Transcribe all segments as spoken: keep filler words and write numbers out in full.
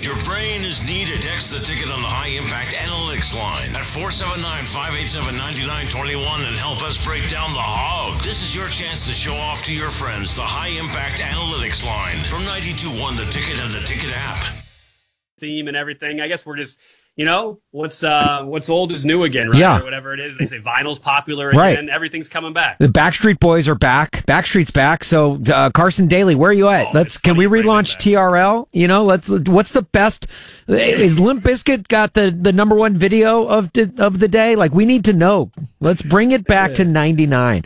Your brain is needed. Text the ticket on the High Impact Analytics line at four seven nine, five eight seven, nine nine two one and help us break down the hog. This is your chance to show off to your friends the High Impact Analytics line from ninety-two point one The Ticket and the Ticket app. Theme and everything. I guess we're just, you know, what's uh, what's old is new again, right? Yeah. Or whatever it is. They say vinyl's popular again. Right. Everything's coming back. The Backstreet Boys are back. Backstreet's back. So uh, Carson Daly, where are you at? Oh, let's it's can we funny you bring relaunch that back. T R L? You know, let's. What's the best? Is Limp Bizkit got the, the number one video of the, of the day? Like, we need to know. Let's bring it back to ninety-nine.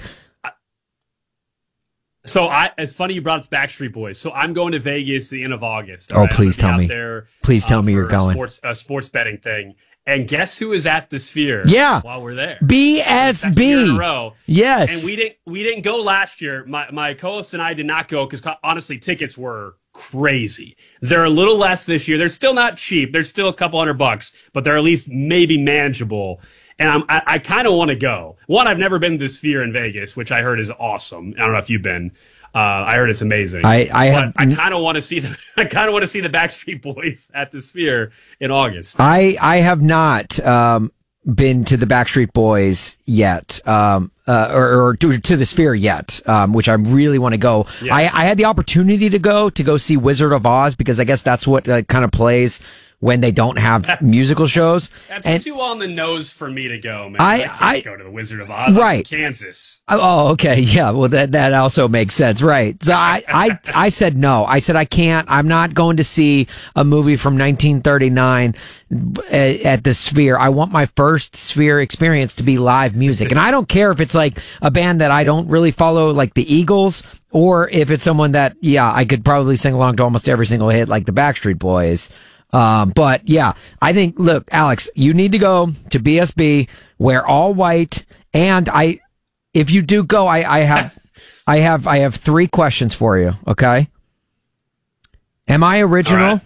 So I, it's funny you brought up the Backstreet Boys. So I'm going to Vegas the end of August. Oh, all right? please I'm gonna tell be me. out there, Please tell uh, me for you're a going. Sports, a sports betting thing. And guess who is at the Sphere? Yeah. While we're there. B S Second year in a B. row. Yes. And we didn't we didn't go last year. My my co-host and I did not go because honestly, tickets were crazy. They're a little less this year. They're still not cheap. They're still a couple hundred bucks, but they're at least maybe manageable. And I'm, I, I kind of want to go. One, I've never been to the Sphere in Vegas, which I heard is awesome. I don't know if you've been. Uh, I heard it's amazing. I, I have. But I kind of want to see the. I kind of want to see the Backstreet Boys at the Sphere in August. I I have not um, been to the Backstreet Boys yet, um, uh, or, or to, to the Sphere yet, um, which I really want to go. Yeah. I, I had the opportunity to go to go see Wizard of Oz because I guess that's what uh, kind of plays when they don't have musical shows. That's and, too on the nose for me to go, man. I- I, can't I- go to the Wizard of Oz. I'm Right. from Kansas. Oh, okay. Yeah. Well, that, that also makes sense. Right. So I, I, I said no. I said, I can't, I'm not going to see a movie from nineteen thirty-nine at, at the Sphere. I want my first Sphere experience to be live music. And I don't care if it's like a band that I don't really follow, like the Eagles, or if it's someone that, yeah, I could probably sing along to almost every single hit, like the Backstreet Boys. Um, but yeah, I think, look, Alex, you need to go to B S B, wear all white. And I, if you do go, I, I have, I have, I have three questions for you. Okay. Am I original?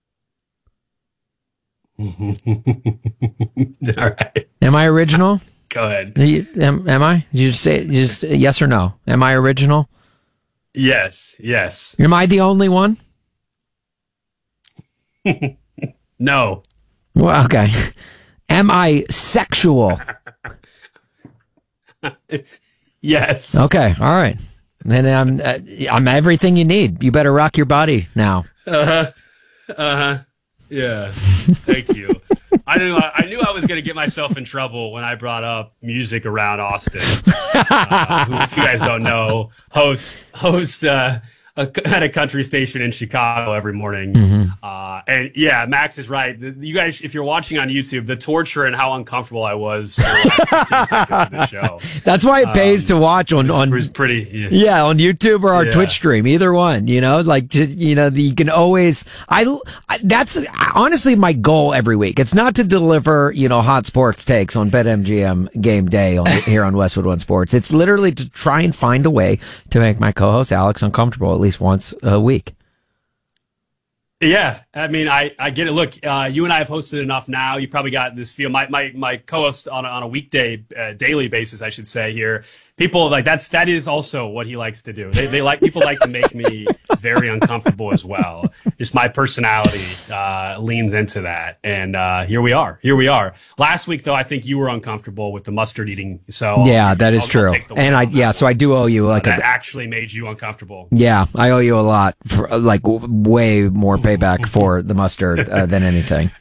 All right. All right. Am I original? Go ahead. You- Am, am I? You just say you just yes or no. Am I original? Yes. Yes. Am I the only one? No. Well, okay. Am I sexual? Yes. Okay. All right. Then I'm uh, I'm everything you need. You better rock your body now. Uh huh. Uh huh. Yeah. Thank you. I knew I knew I was going to get myself in trouble when I brought up music around Austin. Uh, who, if you guys don't know, host host uh, a, at a country station in Chicago every morning. Mm-hmm. Uh, and yeah, Max is right. The, you guys, if you're watching on YouTube, the torture and how uncomfortable I was for the last fifteen seconds of the show. That's why it pays Um, to watch on It was, on it was pretty. Yeah. Yeah, on YouTube or our Yeah. Twitch stream, either one. You know, like j- you know, you can always. I I- that's honestly my goal every week. It's not to deliver you know hot sports takes on BetMGM game day on, here on Westwood One Sports. It's literally to try and find a way to make my co-host Alex uncomfortable at least once a week. Yeah, I mean, I, I get it. Look, uh, you and I have hosted enough now. You probably got this feel. My my, my co-host on a, on a weekday, uh, daily basis, I should say here. People like that's that is also what he likes to do. They they like people like to make me very uncomfortable as well. Just my personality uh, leans into that, and uh, here we are. Here we are. Last week though, I think you were uncomfortable with the mustard eating. So Yeah, I'll- that is I'll- I'll true. take the And win I on that yeah, one. so I do owe you like that a actually made you uncomfortable. yeah, I owe you a lot for like w- way more payback for the mustard uh, than anything.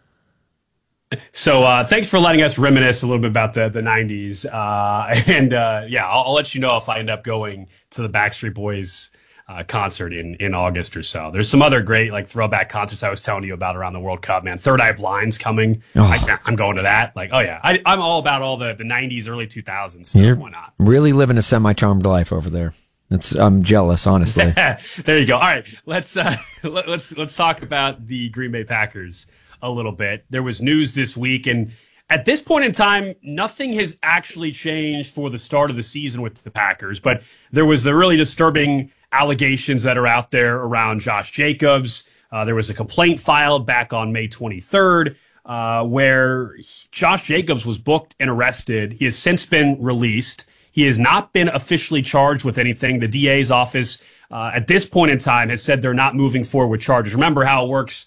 So uh, thanks for letting us reminisce a little bit about the the nineties, uh, and uh, yeah, I'll, I'll let you know if I end up going to the Backstreet Boys uh, concert in in August or so. There's some other great like throwback concerts I was telling you about around the World Cup. Man, Third Eye Blind's coming. Oh. I, I'm going to that. Like, oh yeah, I, I'm all about all the the nineties, early two thousands stuff. You're Why not? really living a semi-charmed life over there. It's I'm jealous, honestly. There you go. All right, let's uh, let, let's let's talk about the Green Bay Packers a little bit. There was news this week, and at this point in time, nothing has actually changed for the start of the season with the Packers. But there was the really disturbing allegations that are out there around Josh Jacobs. Uh, there was a complaint filed back on May twenty-third. Uh, where Josh Jacobs was booked and arrested. He has since been released. He has not been officially charged with anything. The D A's office, uh, at this point in time, has said they're not moving forward with charges. Remember how it works